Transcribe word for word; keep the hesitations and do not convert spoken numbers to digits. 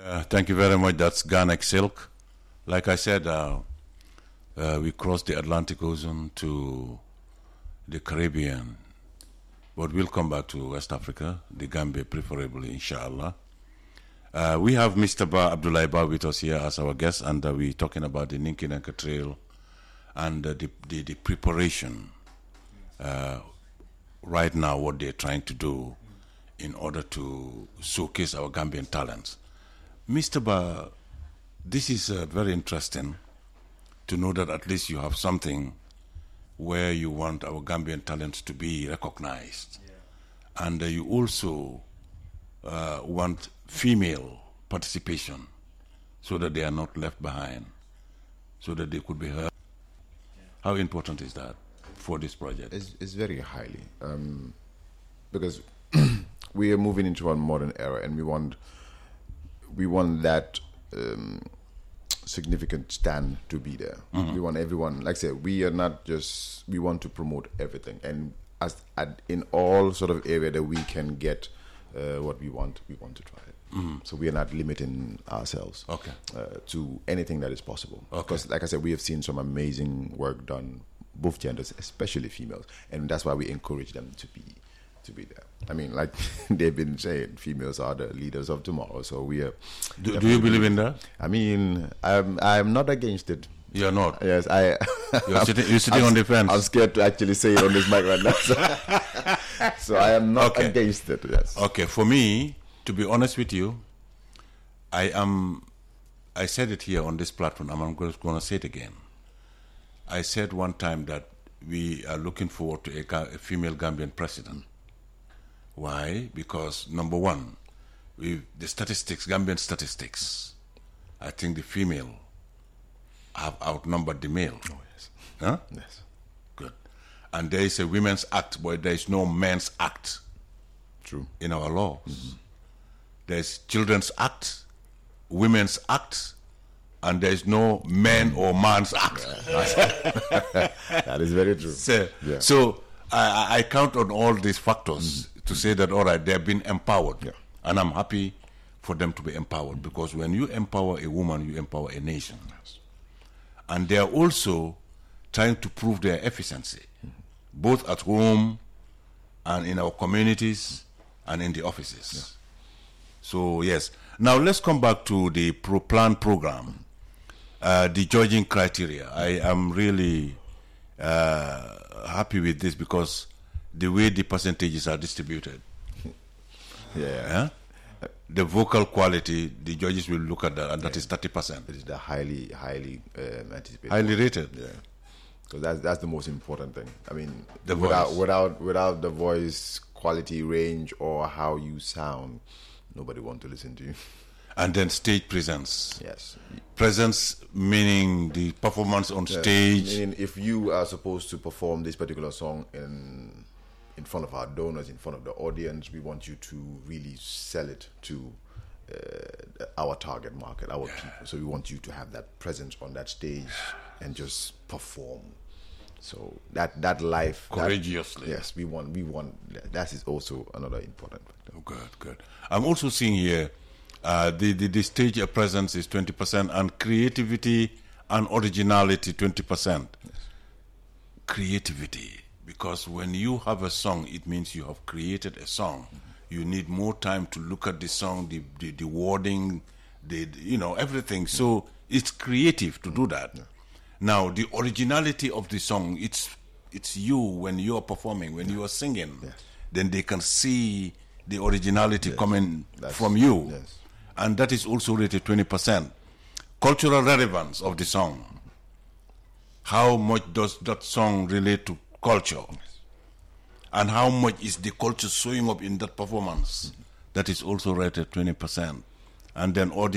Uh, thank you very much. That's Garnet Silk. Like I said, uh, uh, we crossed the Atlantic Ocean to the Caribbean, but we'll come back to West Africa, the Gambia preferably, inshallah. Uh, we have Mister Ba Abdoulaye Ba with us here as our guest, and uh, we're talking about the Ninki Nanka Trail and uh, the, the, the preparation uh, right now, what they're trying to do in order to showcase our Gambian talents. Mister Ba, this is uh, very interesting to know that at least you have something where you want our Gambian talents to be recognized. Yeah. And uh, you also uh, want female participation so that they are not left behind, so that they could be heard. Yeah. How important is that for this project? It's, it's very highly, um, because we are moving into a modern era, and we want we want that um, significant stand to be there. Mm-hmm. We want everyone, like I said, we are not just, we want to promote everything, and as at, in all sort of area that we can get uh, what we want, we want to try it. Mm-hmm. So we are not limiting ourselves okay. uh, to anything that is possible. Okay. Because, like I said, we have seen some amazing work done, both genders, especially females, and that's why we encourage them to be to be there. I mean, like they've been saying, females are the leaders of tomorrow. So we are. Do, do you believe in that? I mean, I'm I'm not against it. You're not. Yes, I. You're sitting, you're sitting on the fence. I'm scared to actually say it on this mic right now. So, so I am not okay. against it. Yes. Okay. For me, to be honest with you, I am. I said it here on this platform. I'm going to say it again. I said one time that we are looking forward to a, a female Gambian president. Why? Because number one, we the statistics, Gambian statistics, I think the female have outnumbered the male. Oh yes. Huh? Yes. Good. And there is a women's act, but there is no men's act. True. In our laws. Mm-hmm. There's children's act, women's act, and there is no men or man's act. Yeah. That is very true. So, yeah. so I, I count on all these factors mm-hmm. to say that, all right, they've been empowered. Yeah. And I'm happy for them to be empowered, mm-hmm. because when you empower a woman, you empower a nation. Yes. And they're also trying to prove their efficiency, mm-hmm. both at home and in our communities and in the offices. Yeah. So, yes. Now, let's come back to the pro plan program. Uh, the judging criteria. I am really uh, happy with this because the way the percentages are distributed. Yeah. yeah. The vocal quality, the judges will look at that, and yeah. that is thirty percent. It is the highly, highly um, anticipated. Highly rated. Yeah. So that's that's the most important thing. I mean, the without voice. without without the voice quality, range, or how you sound, nobody want to listen to you. And then stage presence. Yes. Presence meaning the performance on yeah. stage. Meaning if you are supposed to perform this particular song in in front of our donors, in front of the audience, we want you to really sell it to uh, our target market, our yeah. people. So we want you to have that presence on that stage and just perform. So that that life courageously. That, yes, we want we want that is also another important factor. Oh, good, good. I'm also seeing here uh, the, the the stage presence is twenty percent and creativity and originality twenty percent. Yes. Creativity, because when you have a song, it means you have created a song. Mm-hmm. You need more time to look at the song, the the, the wording, the, the you know everything. Mm-hmm. So it's creative to mm-hmm. do that. Yeah. Now, the originality of the song, it's it's you when you are performing, when you are singing, yes. then they can see the originality yes. coming That's, from you. Yes. And that is also rated twenty percent. Cultural relevance of the song. How much does that song relate to culture? Yes. And how much is the culture showing up in that performance? Mm-hmm. That is also rated twenty percent. And then